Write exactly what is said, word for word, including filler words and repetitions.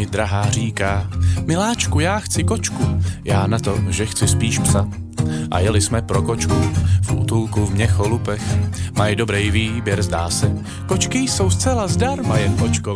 mi drahá říká: miláčku, já chci kočku, já na to, že chci spíš psa. A jeli jsme pro kočku v útulku v Měcholupech. Mají dobrý výběr, zdá se. Kočky jsou zcela zdarma, jen očko